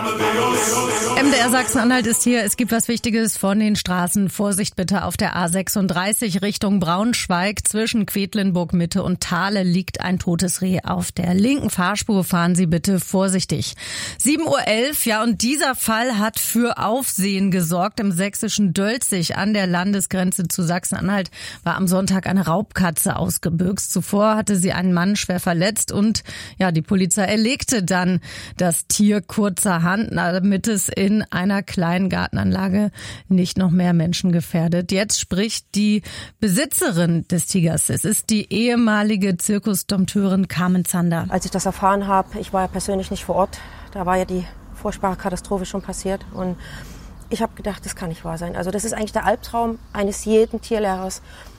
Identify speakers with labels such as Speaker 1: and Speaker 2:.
Speaker 1: MDR Sachsen-Anhalt ist hier. Es gibt was Wichtiges von den Straßen. Vorsicht bitte auf der A36 Richtung Braunschweig. Zwischen Quedlinburg-Mitte und Thale liegt ein totes Reh auf der linken Fahrspur. Fahren Sie bitte vorsichtig. 7:11 Uhr, ja, und dieser Fall hat für Aufsehen gesorgt. Im sächsischen Dölzig an der Landesgrenze zu Sachsen-Anhalt war am Sonntag eine Raubkatze ausgebüxt. Zuvor hatte sie einen Mann schwer verletzt und ja, die Polizei erlegte dann das Tier kurzerhand, damit es in einer kleinen Gartenanlage nicht noch mehr Menschen gefährdet. Jetzt spricht die Besitzerin des Tigers. Es ist die ehemalige Zirkusdompteurin Carmen Zander.
Speaker 2: Als ich das erfahren habe, ich war ja persönlich nicht vor Ort, da war ja die furchtbare Katastrophe schon passiert und ich habe gedacht, das kann nicht wahr sein. Also das ist eigentlich der Albtraum eines jeden Tierlehrers.